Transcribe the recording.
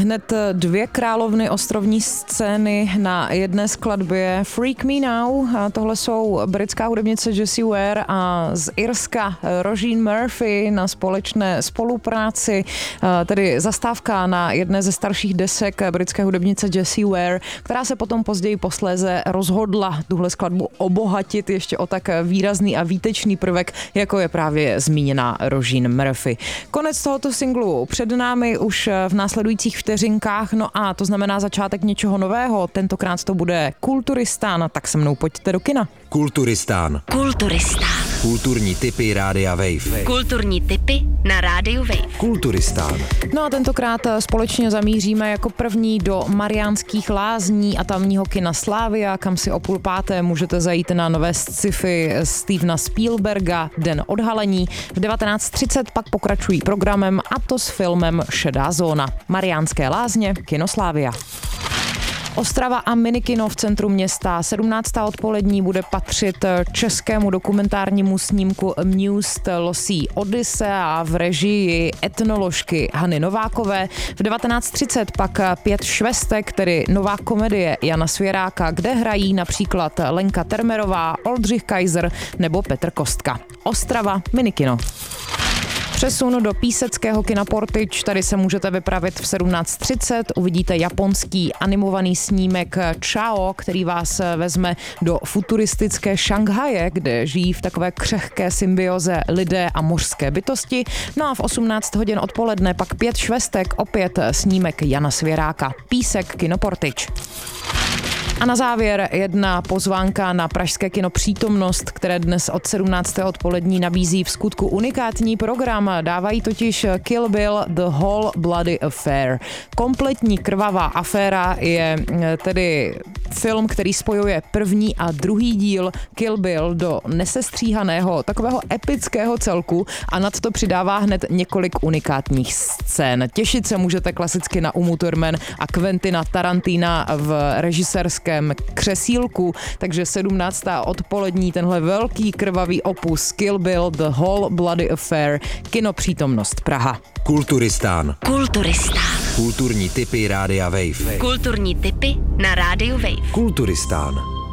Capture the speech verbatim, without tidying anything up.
hned dvě královny ostrovní scény na jedné skladbě. Freak Me Now, a tohle jsou britská hudebnice Jessie Ware a z Irska Roisin Murphy na společné spolupráci, tedy zastávka na jedné ze starších desek britské hudebnice Jessie Ware, která se potom později posléze rozhodla tuhle skladbu obohatit ještě o tak výrazný a výtečný prvek, jako je právě zmíněná Roisin Murphy. Konec tohoto singlu před námi už v následujících vteřinkách, no a to znamená začátek něčeho nového. Tentokrát to bude Kulturistán, tak se mnou pojďte do kina. Kulturistán. Kulturistán. Kulturní tipy Rádia Wave. Kulturní tipy na Rádiu Wave. Kulturistán. No a tentokrát společně zamíříme jako první do Mariánských Lázní a tamního kina Slavia, kam si o půl páté můžete zajít na nové sci-fi Stevena Spielberga Den odhalení. V devatenáct třicet pak pokračují programem, a to s filmem Šedá zóna. Mariánské Lázně, kino Slavia. Ostrava a minikino v centru města. sedmnáctá odpolední bude patřit českému dokumentárnímu snímku Amused losí Odyssea v režii etnoložky Hany Novákové. V devatenáct třicet pak Pět švestek, tedy nová komedie Jana Svěráka, kde hrají například Lenka Termerová, Oldřich Kaiser nebo Petr Kostka. Ostrava, minikino. Přesun do píseckého kina Portič, tady se můžete vypravit v sedmnáct třicet, uvidíte japonský animovaný snímek Chao, který vás vezme do futuristické Šanghaje, kde žijí v takové křehké symbioze lidé a mořské bytosti. No a v osmnáct hodin odpoledne pak Pět švestek, opět snímek Jana Svěráka. Písek, kino Portič. A na závěr jedna pozvánka na pražské kino Přítomnost, které dnes od sedmnácté odpolední nabízí v skutku unikátní program. Dávají totiž Kill Bill The Whole Bloody Affair. Kompletní krvavá aféra je tedy film, který spojuje první a druhý díl Kill Bill do nesestříhaného takového epického celku a nad to přidává hned několik unikátních scén. Těšit se můžete klasicky na Umu Thurman a Quentina Tarantina v režisérském křesílku, takže sedmnáctá odpolední tenhle velký krvavý opus Kill Bill The Whole Bloody Affair, kino Přítomnost Praha. Kulturistán. Kulturistán. Kulturní tipy Rádia Wave. Kulturní tipy na Rádiu Wave. Kulturistán.